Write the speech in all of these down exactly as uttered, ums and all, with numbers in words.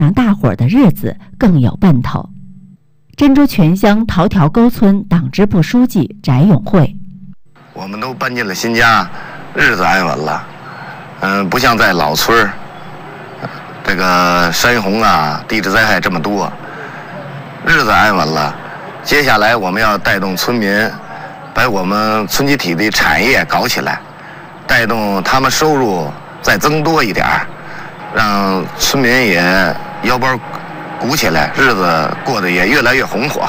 让大伙儿的日子更有奔头。珍珠泉乡桃条沟村党支部书记翟永会： 我们都搬进了新家，日子安稳了。嗯，不像在老村儿，这个山洪啊、地质灾害这么多，日子安稳了。接下来我们要带动村民，把我们村集体的产业搞起来，带动他们收入再增多一点儿，让村民也腰包鼓起来，日子过得也越来越红火。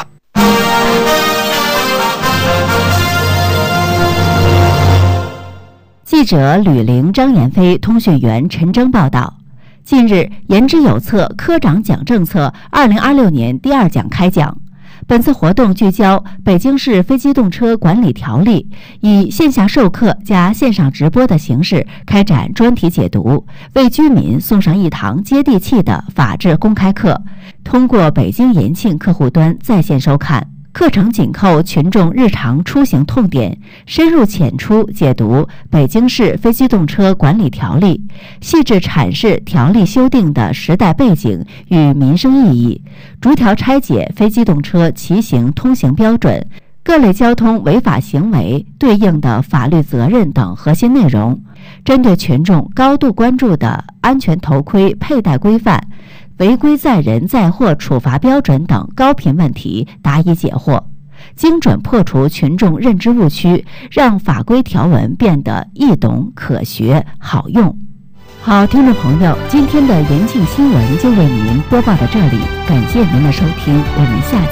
记者吕玲、张延飞，通讯员陈征报道。近日，言之有策科长奖政策二零二六年第二讲开讲。本次活动聚焦北京市非机动车管理条例，以线下授课加线上直播的形式开展专题解读，为居民送上一堂接地气的法治公开课。通过北京延庆客户端在线收看。课程紧扣群众日常出行痛点，深入浅出解读北京市非机动车管理条例，细致阐释条例修订的时代背景与民生意义，逐条拆解非机动车骑行通行标准、各类交通违法行为对应的法律责任等核心内容，针对群众高度关注的安全头盔佩戴规范、违规载人载货处罚标准等高频问题答疑解惑，精准破除群众认知误区，让法规条文变得易懂、可学、好用。好，听众朋友，今天的延庆新闻就为您播报到这里，感谢您的收听，我们下期